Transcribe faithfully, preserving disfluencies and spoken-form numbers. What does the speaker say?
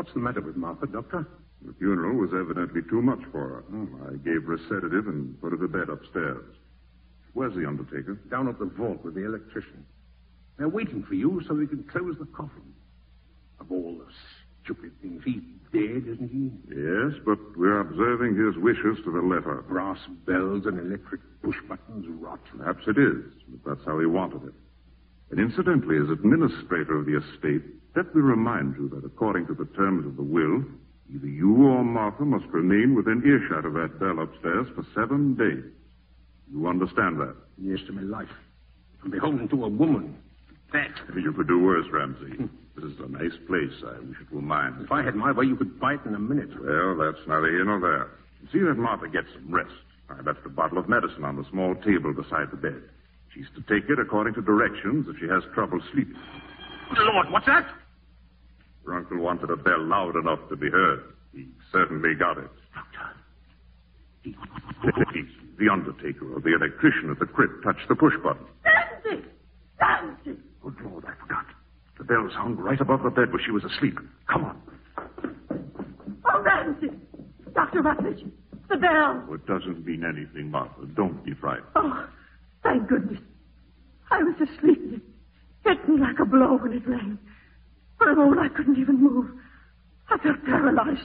What's the matter with Martha, Doctor? The funeral was evidently too much for her. Oh. I gave her a sedative and put her to bed upstairs. Where's the undertaker? Down at the vault with the electrician. They're waiting for you so we can close the coffin. Of all the stupid things, he's dead, isn't he? Yes, but we're observing his wishes to the letter. Brass bells and electric push buttons rot. Perhaps it is, but that's how he wanted it. And incidentally, as administrator of the estate, let me remind you that according to the terms of the will, either you or Martha must remain within earshot of that bell upstairs for seven days. You understand that? Yes, to my life. I'm beholden to a woman. That. You could do worse, Ramsey. This is a nice place. I wish it were mine. If I had my way, you could buy it in a minute. Well, that's neither here nor there. See that Martha gets some rest. I left a bottle of medicine on the small table beside the bed. She's to take it according to directions if she has trouble sleeping. Good Lord, what's that? Her uncle wanted a bell loud enough to be heard. He certainly got it. Doctor. He... The undertaker or the electrician at the crypt touched the push button. Nancy! Nancy! Good Lord, I forgot. The bell hung right above the bed where she was asleep. Come on. Oh, Nancy! Doctor Rutledge, the bell. Oh, it doesn't mean anything, Martha. Don't be frightened. Oh, thank goodness. I was asleep. It hit me like a blow when it rang. For a moment, I couldn't even move. I felt paralyzed.